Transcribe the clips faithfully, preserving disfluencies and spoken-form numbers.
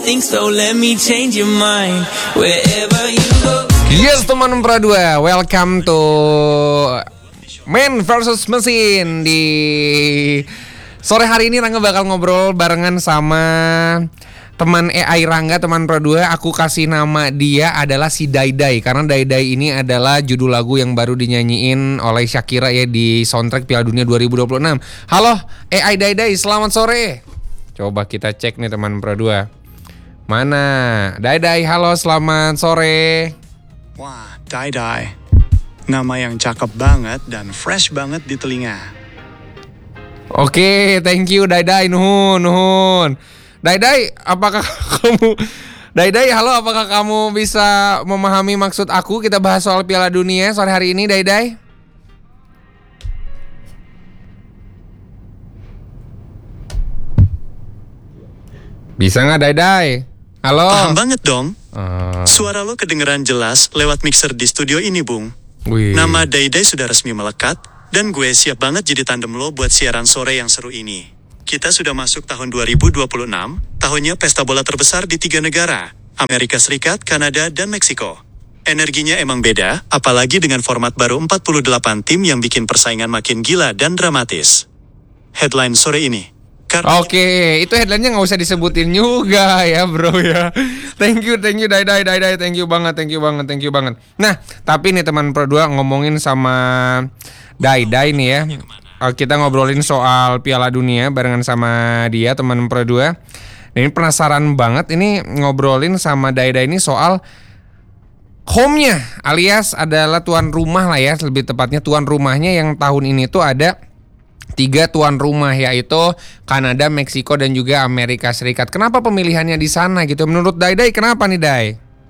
Think so, let me change your mind. Wherever you go. Yes teman Pro dua, welcome to Man versus Mesin. Di sore hari ini Rangga bakal ngobrol barengan sama teman A I Rangga, teman Pro dua. Aku kasih nama dia adalah si Daidai, karena Daidai ini adalah judul lagu yang baru dinyanyiin oleh Shakira ya di soundtrack Piala Dunia dua ribu dua puluh enam. Halo A I Daidai, selamat sore. Coba kita cek nih teman Pro dua. Mana? Daidai, halo selamat sore. Wah, Daidai. Nama yang cakep banget dan fresh banget di telinga. Oke, thank you Daidai, nuhun, nuhun. Daidai, apakah kamu Daidai, halo, apakah kamu bisa memahami maksud aku? Kita bahas soal Piala Dunia sore hari ini, Daidai. Bisa nggak, Daidai? Halo. Paham banget dong. Uh. Suara lo kedengeran jelas lewat mixer di studio ini, Bung. Wih. Nama Daidai sudah resmi melekat, dan gue siap banget jadi tandem lo buat siaran sore yang seru ini. Kita sudah masuk tahun dua ribu dua puluh enam, tahunnya pesta bola terbesar di tiga negara, Amerika Serikat, Kanada, dan Meksiko. Energinya emang beda, apalagi dengan format baru empat puluh delapan tim yang bikin persaingan makin gila dan dramatis. Headline sore ini. Karena Oke, itu headline-nya nggak usah disebutin juga ya bro ya. Thank you, thank you Daidai, Daidai, thank you banget, thank you banget, thank you banget. Nah, tapi nih teman Pro dua ngomongin sama Daidai nih ya. Kita ngobrolin soal Piala Dunia barengan sama dia teman Pro dua. Ini penasaran banget ini ngobrolin sama Daidai ini soal home-nya, alias adalah tuan rumah lah ya, lebih tepatnya tuan rumahnya yang tahun ini tuh ada tiga tuan rumah, yaitu Kanada, Meksiko, dan juga Amerika Serikat. Kenapa pemilihannya di sana gitu? Menurut Daidai kenapa nih Dai?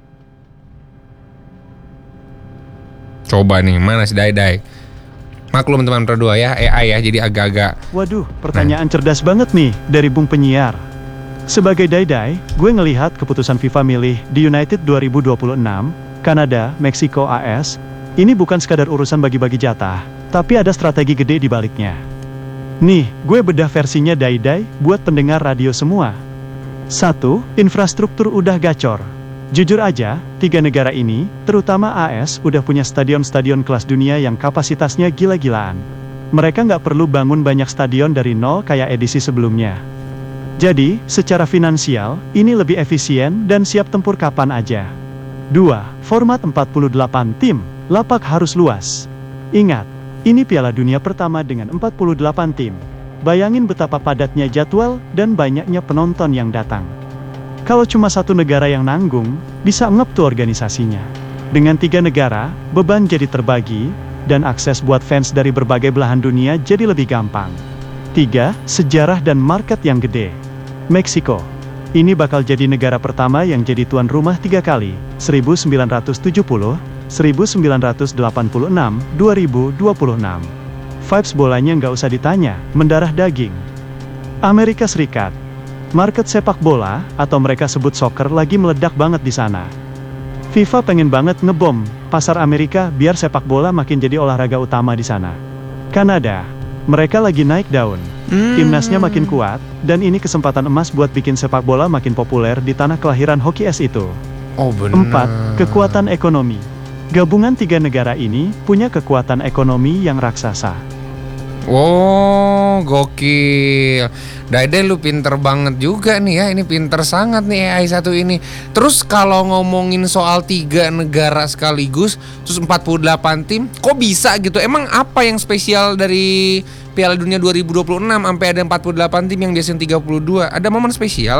Coba nih, mana si Daidai? Maklum teman Pro dua ya, A I ya, jadi agak-agak. Waduh, pertanyaan nah. cerdas banget nih dari Bung Penyiar. Sebagai Daidai, gue ngelihat keputusan FIFA milih di United dua ribu dua puluh enam, Kanada, Meksiko, A S, ini bukan sekadar urusan bagi-bagi jatah, tapi ada strategi gede di baliknya. Nih, gue bedah versinya Daidai buat pendengar radio semua. Satu, infrastruktur udah gacor. Jujur aja, tiga negara ini, terutama A S, udah punya stadion-stadion kelas dunia yang kapasitasnya gila-gilaan. Mereka nggak perlu bangun banyak stadion dari nol kayak edisi sebelumnya. Jadi, secara finansial, ini lebih efisien dan siap tempur kapan aja. Dua, format empat puluh delapan tim, lapak harus luas. Ingat, ini Piala Dunia pertama dengan empat puluh delapan tim. Bayangin betapa padatnya jadwal dan banyaknya penonton yang datang. Kalau cuma satu negara yang nanggung, bisa ngep tuh organisasinya. Dengan tiga negara, beban jadi terbagi, dan akses buat fans dari berbagai belahan dunia jadi lebih gampang. Tiga, sejarah dan market yang gede. Meksiko. Ini bakal jadi negara pertama yang jadi tuan rumah tiga kali, seribu sembilan ratus tujuh puluh, seribu sembilan ratus delapan puluh enam, dua ribu dua puluh enam. Vibes bolanya nggak usah ditanya, mendarah daging. Amerika Serikat. Market sepak bola, atau mereka sebut soccer, lagi meledak banget di sana. FIFA pengen banget ngebom pasar Amerika biar sepak bola makin jadi olahraga utama di sana. Kanada. Mereka lagi naik daun. Hmm. Timnasnya makin kuat, dan ini kesempatan emas buat bikin sepak bola makin populer di tanah kelahiran hoki es itu. Oh benar. Empat, kekuatan ekonomi. Gabungan tiga negara ini punya kekuatan ekonomi yang raksasa. Oh, gokil. Daidai lu pinter banget juga nih ya. Ini pinter sangat nih A I satu ini. Terus kalau ngomongin soal tiga negara sekaligus, terus empat puluh delapan tim, kok bisa gitu? Emang apa yang spesial dari Piala Dunia dua ribu dua puluh enam sampai ada empat puluh delapan tim yang biasanya tiga puluh dua? Ada momen spesial